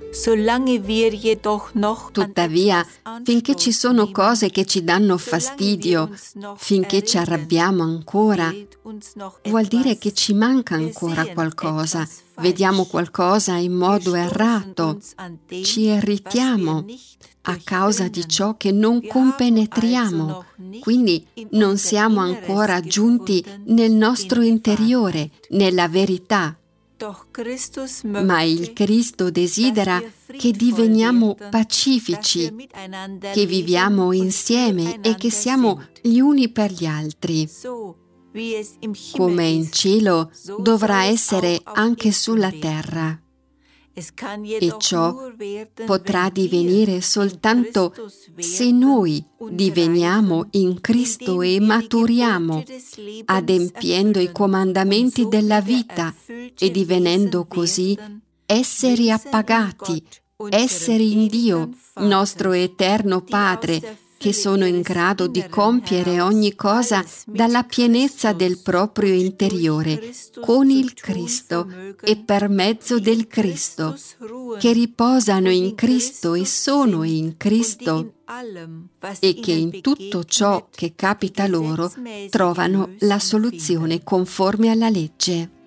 Tuttavia, finché ci sono cose che ci danno fastidio, finché ci arrabbiamo ancora, vuol dire che ci manca ancora qualcosa. Vediamo qualcosa in modo errato, ci irritiamo a causa di ciò che non compenetriamo, quindi non siamo ancora giunti nel nostro interiore, nella verità. Ma il Cristo desidera che diveniamo pacifici, che viviamo insieme e che siamo gli uni per gli altri. Come in cielo dovrà essere anche sulla terra. E ciò potrà divenire soltanto se noi diveniamo in Cristo e maturiamo, adempiendo i comandamenti della vita e divenendo così esseri appagati, esseri in Dio, nostro eterno Padre, che sono in grado di compiere ogni cosa dalla pienezza del proprio interiore, con il Cristo e per mezzo del Cristo, che riposano in Cristo e sono in Cristo, e che in tutto ciò che capita loro trovano la soluzione conforme alla legge.